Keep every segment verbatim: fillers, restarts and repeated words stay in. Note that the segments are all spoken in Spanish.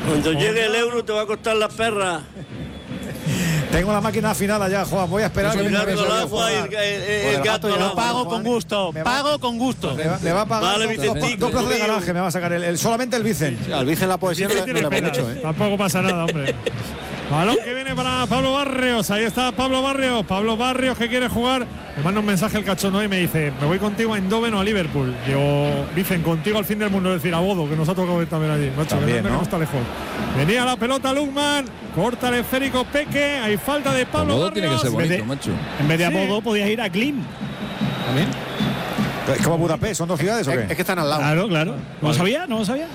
Cuando llegue el euro te va a costar las perras. Tengo la máquina afinada ya, Juan. Voy a esperar. El que gato al agua y el, el, el gato al Yo agua. pago con gusto, pago con gusto. Le va, le va a pagar Vale, dos, Vicentico, dos plazas de tío. garaje. Me va a sacar el, el- solamente el Vicen. Al Vicen la poesía no le- no le Espera, mucho, ¿eh? Tampoco pasa nada, hombre. Balón que viene para Pablo Barrios. Ahí está Pablo Barrios. Pablo Barrios que quiere jugar. Me manda un mensaje el cachondo y me dice: me voy contigo a Eindhoven o a Liverpool. Digo, dicen contigo al fin del mundo, es decir, a Bodo, que nos ha tocado ver también allí. Macho, También, que no, ¿no? no está lejos. Venía la pelota Lukman. Corta el esférico Peque. Hay falta de Pablo Todo Barrios. tiene que ser bonito, Vete. macho. En vez de a Sí. Bodo podías ir a Klim. ¿También? Es como Budapest, ¿son dos ciudades o Es, qué? es que están al lado. Claro, claro. ¿No lo sabía? ¿No lo sabía?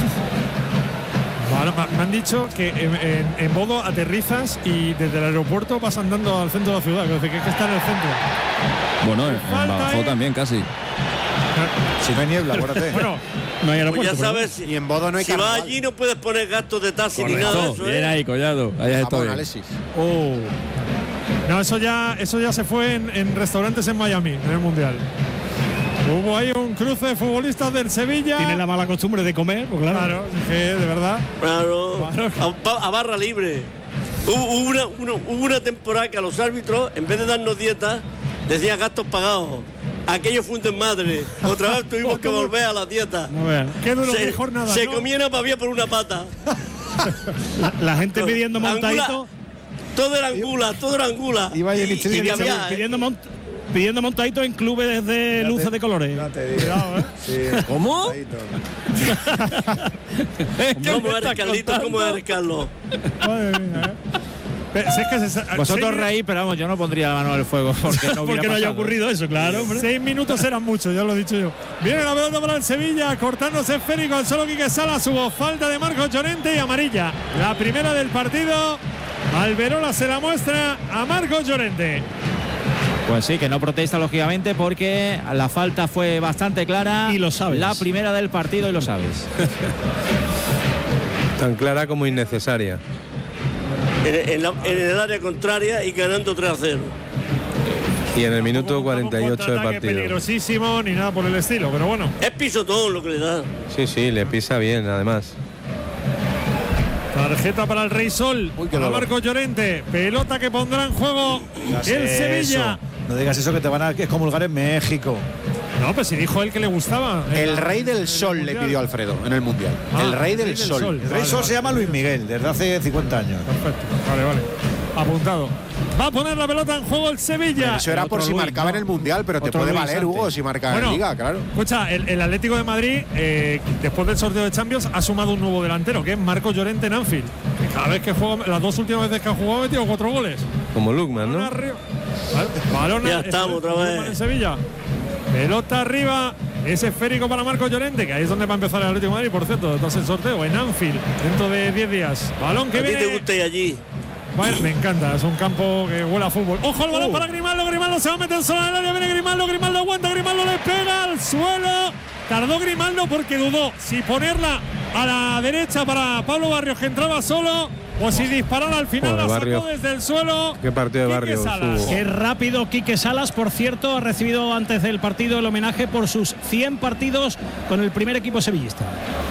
Vale, me- me han dicho que en, en- en Bodo aterrizas y desde el aeropuerto vas andando al centro de la ciudad. Que es que es que está en el centro. Bueno, en, en Falta Badajoz ahí. también casi. Si no hay niebla, acuérdate. Bueno, No hay Pues aeropuerto. ya pero- sabes, Y en Bodo no hay si vas carnaval. allí no puedes poner gastos de taxi ni nada de Correcto. eso, Bien ¿eh? ahí, Collado. Ahí Japón, estoy. Alexis. oh. No, eso ya, eso ya se fue en, en restaurantes en Miami, en el Mundial. Hubo ahí un cruce de futbolistas del Sevilla. Tiene la mala costumbre de comer, pues claro. Claro, es que de verdad. Claro, Claro. a, pa- a barra libre. Hubo hubo una, una- hubo una temporada que a los árbitros, en vez de darnos dietas, decían gastos pagados. Aquello fue un desmadre. Otra vez tuvimos que volver a las dietas. No veas. Qué duro, Se, mejor nada. se ¿no? comía una pavía por una pata. La, la gente pidiendo Angula. montadito, Todo era angula, todo era angula. Iba ahí en y, Michelin, y había, ¿eh? pidiendo, mont- pidiendo montadito en clubes de luces de colores. Ya te digo. Cuidado, ¿eh? Sí. ¿Cómo? Ahí todo. ¿Cómo eres, Carlitos? ¿Cómo eres, Carlos? Madre mía, ¿eh? Pero si es que se- Vosotros seis- reís, pero vamos, yo no pondría la mano al fuego porque no, porque no haya ocurrido eso, claro, hombre. Seis minutos eran muchos, ya lo he dicho yo. Viene la pelota para el Sevilla, cortándose esférico al solo Quique Salas. Hubo falta de Marcos Llorente y amarilla. La primera del partido. Alberola se la muestra a Marcos Llorente. Pues sí, que no protesta lógicamente porque la falta fue bastante clara. Y lo sabes. La primera del partido y lo sabes. Tan clara como innecesaria. En, en la- en el área contraria y ganando tres a cero. Y en el minuto Tampoco- cuarenta y ocho tampoco de contraataque partido. peligrosísimo ni nada por el estilo, pero bueno. Es pisotón lo que le da. Sí, sí, le pisa bien, además. Tarjeta para el Rey Sol. Uy, qué Para dolor. Marcos Llorente. Pelota que pondrá en juego Digas el eso. Sevilla. No digas eso que te van a excomulgar en México. No, pues si dijo él que le gustaba. El En la- rey en del el sol le Mundial. pidió Alfredo en el Mundial. Ah, el rey del sol. El Rey Vale, Sol vale. se llama Luis Miguel, desde hace cincuenta años. Perfecto. Vale, vale. Apuntado. Va a poner la pelota en juego el Sevilla. Eso era por otro si Luis, marcaba ¿no? en el Mundial, pero te Otro puede Luis valer, antes. Hugo, si marca Bueno, en Liga, claro. Escucha, el, el Atlético de Madrid, eh, después del sorteo de Champions, ha sumado un nuevo delantero, que es Marcos Llorente en Anfield. Que cada vez que juega, las dos últimas veces que ha jugado, ha metido cuatro goles. Como Lukman, Balón ¿no? arriba. Vale, balón Ya a- estamos otra vez. En Sevilla. Pelota arriba. Es esférico para Marcos Llorente, que ahí es donde va a empezar el Atlético de Madrid, por cierto, tras el sorteo, en Anfield, dentro de diez días. Balón que A ti viene. te gusta ir allí. Bueno, me encanta, es un campo que huele a fútbol. Ojo al balón para Grimaldo, Grimaldo se va a meter solo en el área, viene Grimaldo, Grimaldo aguanta, Grimaldo le pega al suelo. Tardó Grimaldo porque dudó si ponerla a la derecha para Pablo Barrios, que entraba solo, o si disparar al final. Joder, La sacó Barrios. desde el suelo. Qué partido de Quique Barrios Salas. hubo. Qué rápido Quique Salas, por cierto, ha recibido antes del partido el homenaje por sus cien partidos con el primer equipo sevillista.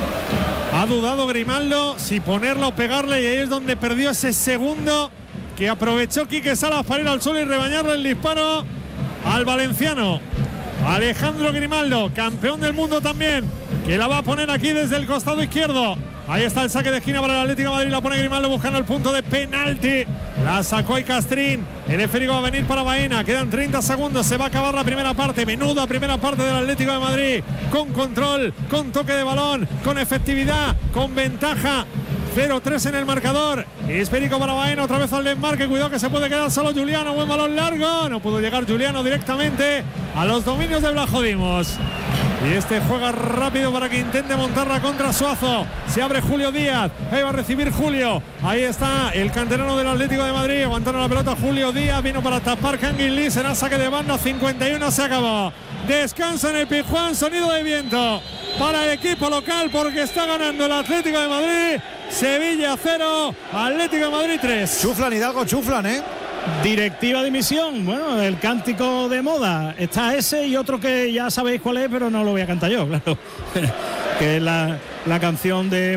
Ha dudado Grimaldo si ponerla o pegarle, y ahí es donde perdió ese segundo que aprovechó Quique Salas para ir al suelo y rebañarle el disparo al valenciano Alejandro Grimaldo, campeón del mundo también, que la va a poner aquí desde el costado izquierdo. Ahí está el saque de esquina para el Atlético de Madrid, la pone Grimaldo buscando el punto de penalti. La sacó ahí Castrín. El esférico va a venir para Baena. Quedan treinta segundos, se va a acabar la primera parte. Menuda primera parte del Atlético de Madrid. Con control, con toque de balón, con efectividad, con ventaja. cero tres en el marcador. Esférico para Baena, otra vez al desmarque. Cuidado que se puede quedar solo Juliano. Buen balón largo. No pudo llegar Juliano directamente a los dominios de Blajodimos. Y este juega rápido para que intente montarla contra Suazo. Se abre Julio Díaz. Ahí va a recibir Julio. Ahí está el canterano del Atlético de Madrid. Aguantando la pelota Julio Díaz. Vino para tapar Kangin Lee. Será saque de banda. cincuenta y uno se acabó. Descansa en el Pizjuán. Sonido de viento para el equipo local porque está ganando el Atlético de Madrid. Sevilla cero. Atlético de Madrid tres. Chuflan, Hidalgo, chuflan, ¿eh? Directiva de emisión, bueno, el cántico de moda. Está ese y otro que ya sabéis cuál es, pero no lo voy a cantar yo, claro. Que es la, la canción de